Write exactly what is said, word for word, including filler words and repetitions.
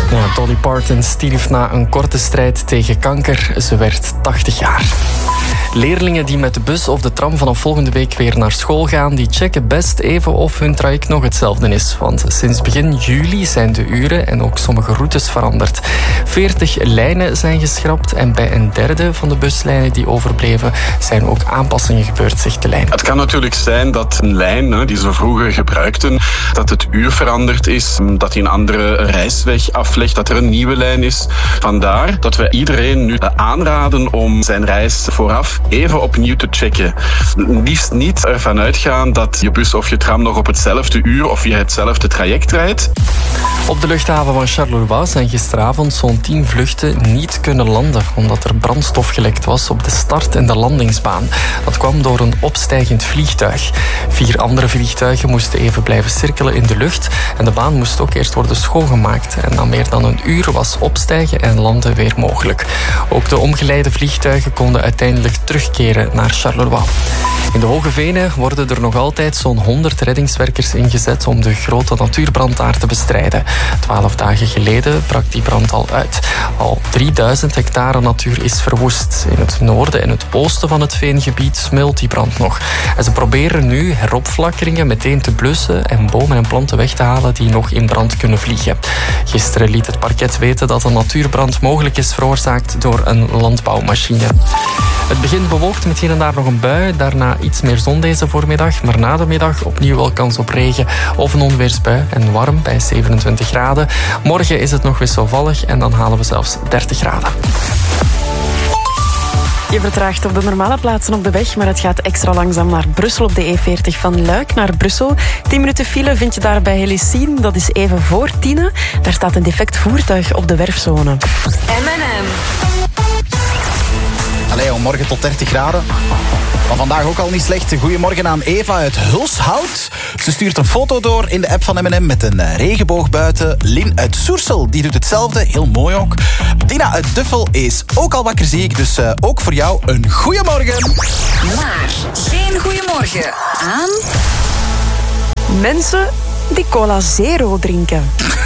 Ja, Dolly Parton stierf na een korte strijd tegen kanker. Ze werd tachtig jaar. Leerlingen die met de bus of de tram vanaf volgende week weer naar school gaan, die checken best even of hun traject nog hetzelfde is. Want sinds begin juli zijn de uren en ook sommige routes veranderd. veertig lijnen zijn geschrapt en bij een derde van de buslijnen die overbleven zijn ook aanpassingen gebeurd, zegt de lijn. Het kan natuurlijk zijn dat een lijn die ze vroeger gebruikten, dat het uur veranderd is, dat die een andere reisweg aflegt, dat er een nieuwe lijn is. Vandaar dat we iedereen nu aanraden om zijn reis vooraf even opnieuw te checken. Liefst niet ervan uitgaan dat je bus of je tram nog op hetzelfde uur of via hetzelfde traject rijdt. Op de luchthaven van Charleroi zijn gisteravond zo'n tien vluchten niet kunnen landen, omdat er brandstof gelekt was op de start- en de landingsbaan. Dat kwam door een opstijgend vliegtuig. Vier andere vliegtuigen moesten even blijven cirkelen in de lucht en de baan moest ook eerst worden schoongemaakt. En na meer dan een uur was opstijgen en landen weer mogelijk. Ook de omgeleide vliegtuigen konden uiteindelijk terugkeren naar Charleroi. In de Hoge Venen worden er nog altijd zo'n honderd reddingswerkers ingezet om de grote natuurbrand daar te bestrijden. Twaalf dagen geleden brak die brand al uit. Al drieduizend hectare natuur is verwoest. In het noorden en het oosten van het veengebied smeult die brand nog. En ze proberen nu heropflakkeringen meteen te blussen en bomen en planten weg te halen die nog in brand kunnen vliegen. Gisteren liet het parket weten dat een natuurbrand mogelijk is veroorzaakt door een landbouwmachine. Het begint bewolkt met hier en daar nog een bui. Daarna iets meer zon deze voormiddag. Maar na de middag opnieuw wel kans op regen of een onweersbui. En warm bij zevenentwintig graden. Morgen is het nog wisselvallig en dan halen we zelfs dertig graden. Je vertraagt op de normale plaatsen op de weg, maar het gaat extra langzaam naar Brussel op de E veertig van Luik naar Brussel. tien minuten file vind je daar bij Helicine, dat is even voor Tiene. Daar staat een defect voertuig op de werfzone. M en M. Allee, om morgen tot dertig graden. Maar vandaag ook al niet slecht. Goedemorgen aan Eva uit Hulshout. Ze stuurt een foto door in de app van M en M met een regenboog buiten. Lin uit Soersel, die doet hetzelfde. Heel mooi ook. Dina uit Duffel is ook al wakker, zie ik. Dus uh, ook voor jou een goeiemorgen. Maar geen goeiemorgen aan... Mensen die Cola Zero drinken.